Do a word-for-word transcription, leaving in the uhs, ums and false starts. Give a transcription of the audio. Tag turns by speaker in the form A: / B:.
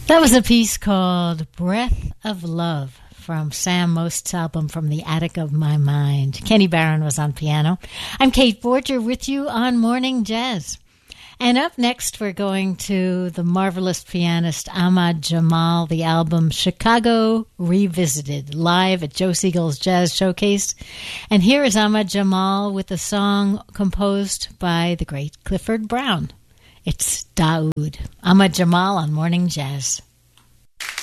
A: That was a piece called Breath of Love from Sam Most's album From the Attic of My Mind. Kenny Barron was on piano. I'm Kate Borger with you on Morning Jazz. And up next, we're going to the marvelous pianist Ahmad Jamal, the album Chicago Revisited, live at Joe Siegel's Jazz Showcase. And here is Ahmad Jamal with a song composed by the great Clifford Brown. It's Daoud. Ahmad Jamal on Morning Jazz.